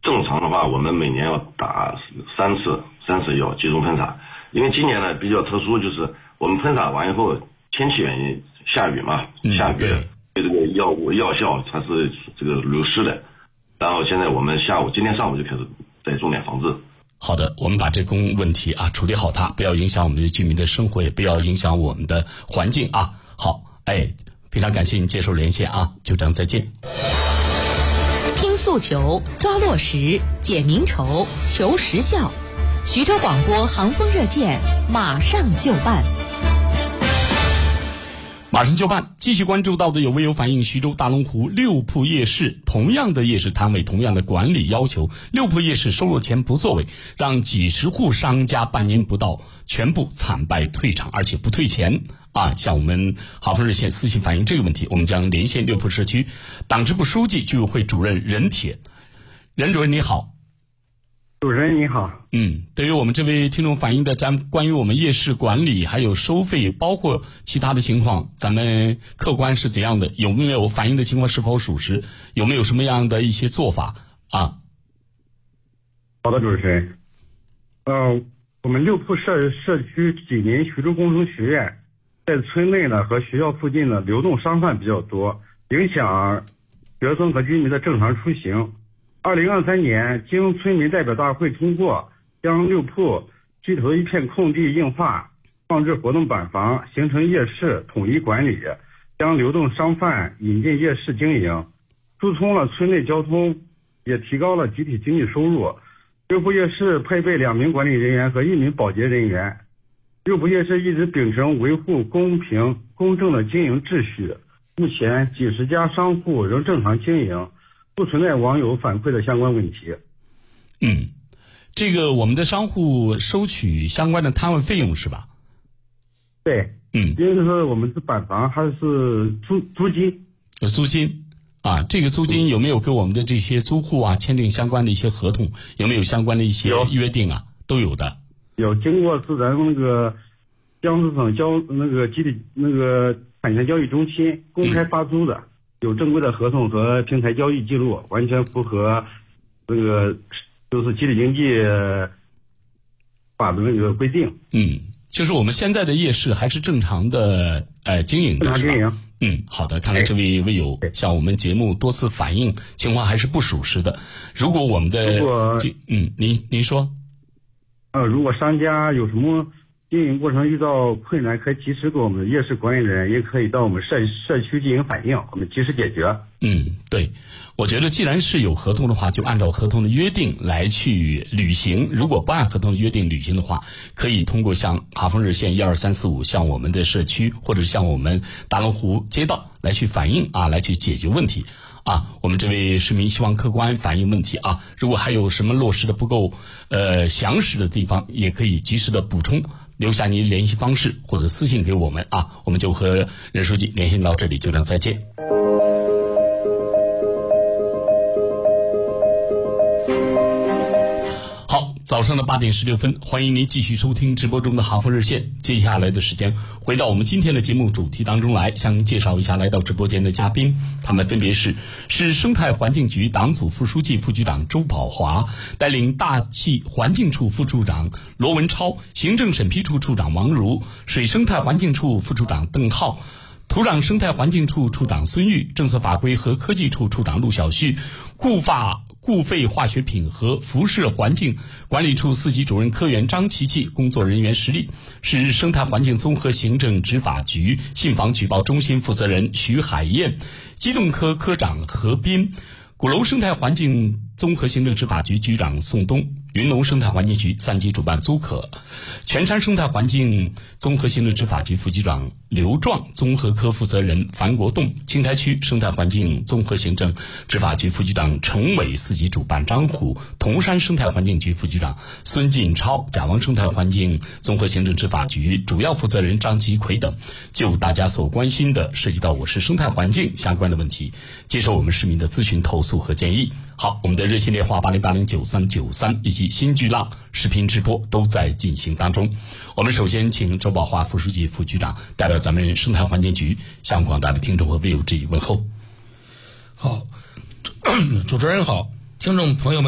正常的话，我们每年要打3次药集中喷洒。因为今年呢比较特殊，就是我们喷洒完以后，天气原因下雨嘛，下雨对这个药效它是这个流失的。然后现在我们今天上午就开始在重点防治。 好的，我们把这个问题处理好它，不要影响我们的居民的生活，也不要影响我们的环境啊。好，非常感谢您接受连线啊，就这样，再见。 听诉求，抓落实，解民愁，求实效。徐州广播航风热线马上就办。 马上就办，继续关注到的有微友反映，徐州大龙湖六铺夜市，同样的夜市摊位，同样的管理要求，六铺夜市收了钱不作为，让几十户商家半年不到全部惨败退场，而且不退钱啊！向我们航风热线私信反映这个问题，我们将连线六铺社区党支部书记、居委会主任任铁。任主任你好。 主持人你好。 对于我们这位听众反映的关于我们夜市管理还有收费包括其他的情况，咱们客观是怎样的，有没有反映的情况是否属实，有没有什么样的一些做法啊？ 好的，主持人。我们六铺社区紧邻徐州工程学院，在村内呢和学校附近呢流动商贩比较多，影响学生和居民的正常出行。2023年，经村民代表大会通过，将六铺居头一片空地硬化，放置活动板房，形成夜市统一管理，将流动商贩引进夜市经营，疏通了村内交通，也提高了集体经济收入。六铺夜市配备2名管理人员和1名保洁人员。六铺夜市一直秉承维护公平公正的经营秩序，目前几十家商户仍正常经营，不存在网友反馈的相关问题。 这个我们的商户收取相关的摊位费用是吧？ 对，因为是我们是板房，还是租金？ 租金啊，这个租金有没有跟我们的这些租户签订相关的一些合同？有没有相关的一些约定啊？都有的。 有，经过是咱那个江苏省集体产权交易中心公开发租的。有正规的合同和平台交易记录，完全符合就是集体经济法的规定。 就是我们现在的夜市还是正常的经营的， 正常经营。好的，看来这位微友向我们节目多次反映情况还是不属实的。如果我们的您说， 如果商家有什么经营过程遇到困难，可以及时给我们夜市管理人，也可以到我们社区进行反映，我们及时解决。 对，我觉得既然是有合同的话，就按照合同的约定来去履行。如果不按合同的约定履行的话，可以通过向航风热线12345，向我们的社区或者向我们大龙湖街道来去反映来去解决问题。我们这位市民希望客观反映问题如果还有什么落实的不够详实的地方，也可以及时的补充，留下您联系方式或者私信给我们我们就和任书记连线到这里，就这样，再见。早上的8点16分，欢迎您继续收听直播中的航风热线。接下来的时间，回到我们今天的节目主题当中来，向您介绍一下来到直播间的嘉宾，他们分别是生态环境局党组副书记、副局长周宝华，带领大气环境处副处长罗文超，行政审批处处长王如，水生态环境处副处长邓浩，土壤生态环境处处长孙玉，政策法规和科技处处长陆小旭，固废化学品和辐射环境管理处4级主任科员张琪琪，工作人员实力是生态环境综合行政执法局信访举报中心负责人徐海燕，机动科科长何斌，鼓楼生态环境综合行政执法局局长宋东，云龙生态环境局3级主办租可，全山生态环境综合行政执法局副局长刘壮，综合科负责人樊国栋，青台区生态环境综合行政执法局副局长程伟，4级主办张虎，铜山生态环境局副局长孙进超，甲王生态环境综合行政执法局主要负责人张吉奎等，就大家所关心的涉及到我市生态环境相关的问题，接受我们市民的咨询投诉和建议。好，我们的热线电话80809393以及新巨浪视频直播都在进行当中。我们首先请周宝华副书记、副局长代表咱们生态环境局向广大的听众和微友致以问候。 好，主持人好，听众朋友们。